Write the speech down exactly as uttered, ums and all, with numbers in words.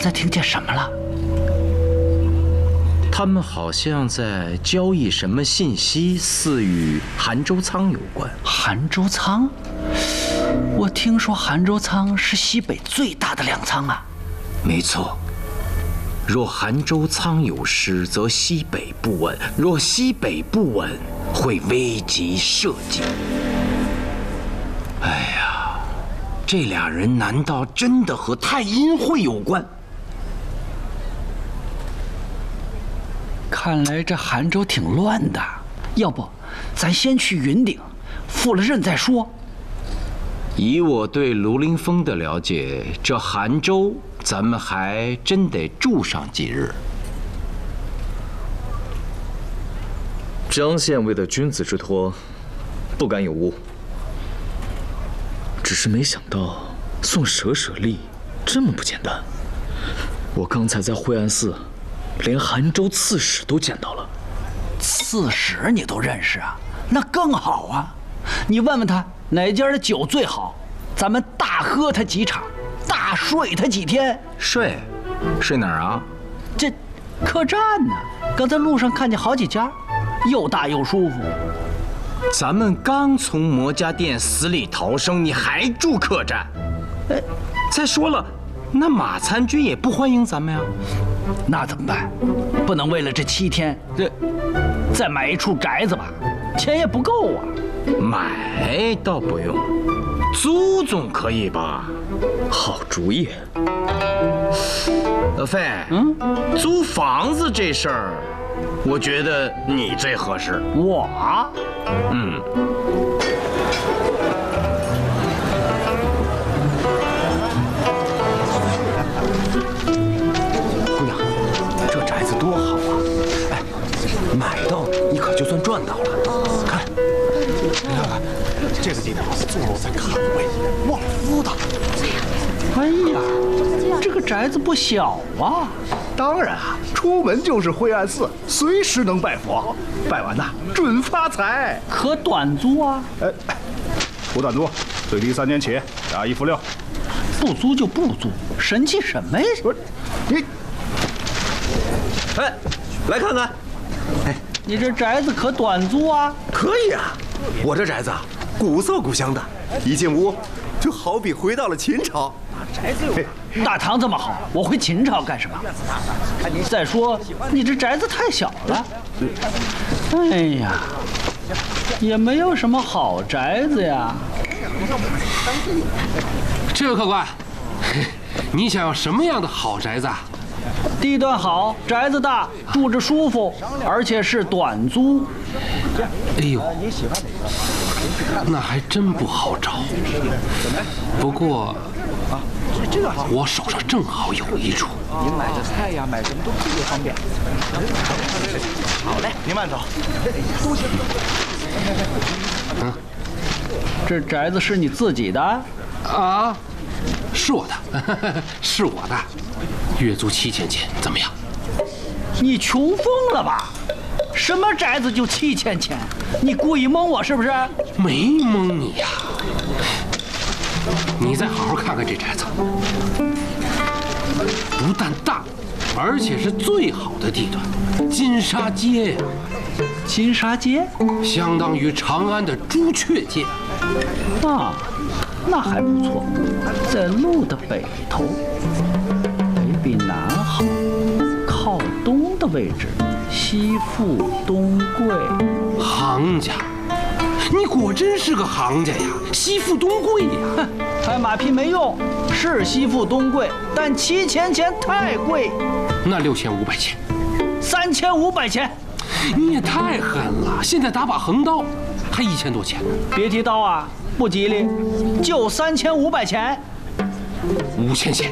才听见什么了？ 他们好像在交易什么信息，似与韩州仓有关。 韩州仓？我听说韩州仓是西北最大的粮仓啊。 没错。若韩州仓有失，则西北不稳；若西北不稳，会危及社稷。哎呀，这俩人难道真的和太阴会有关？ 看来这韩州挺乱的，要不咱先去云顶，负了任再说。 以我对卢凌风的了解，这韩州咱们还真得住上几日。 张县尉的君子之托，不敢有误。只是没想到送舍舍利这么不简单。我刚才在惠安寺，连韩州刺史都见到了。 刺史你都认识啊？那更好啊！你问问他哪家的酒最好，咱们大喝他几场，大睡他几天。 睡？睡哪儿啊？ 这客栈呢？刚才路上看见好几家，又大又舒服。 咱们刚从魔家店死里逃生，你还住客栈？哎，再说了，那马参军也不欢迎咱们呀。 那怎么办？不能为了这七天，这再买一处宅子吧？钱也不够啊。 买倒不用，租总可以吧？ 好主意。 老费，嗯，租房子这事儿，我觉得你最合适。 我？ 嗯。 姑娘，这宅子多好啊！哎，买到你可就算赚到了。看， 你看看，这个地方坐落在坎位，望夫的。 哎呀，这个宅子不小啊！ 当然啊，出门就是惠安寺，随时能拜佛，拜完呐准发财。 可短租啊？ 哎，不短租，最低三年起，押一付六。 不租就不租，神气什么呀？ 不是，你， 哎，来看看。 哎，你这宅子可短租啊？ 可以啊，我这宅子啊，古色古香的，一进屋就好比回到了秦朝。 宅子有大唐这么好，我回秦朝干什么？再说你这宅子太小了。哎呀，也没有什么好宅子呀。 这位客官，你想要什么样的好宅子啊？ 地段好，宅子大，住着舒服，而且是短租。 哎呦，那还真不好找。不过，我手上正好有一处。 您买个菜呀，买什么都特别方便。 好嘞，您慢走。 嗯， 这宅子是你自己的？ 啊，是我的，是我的，月租七千钱，怎么样？ 你穷疯了吧？什么宅子就七千钱？你故意蒙我是不是？ 没蒙你呀，你再好好看看这宅子，不但大，而且是最好的地段，金沙街呀。 金沙街， 相当于长安的朱雀街。 啊，那还不错，在路的北头，北比南好，靠东的位置，西附东贵。 行家，你果真是个行家呀！西附东贵呀！ 哼，拍马屁没用，是西附东贵，但七千钱太贵。 那六千五百钱， 三千五百钱。 你也太狠了！现在打把横刀，还一千多钱呢。 别提刀啊，不吉利，就三千五百钱。 五千钱。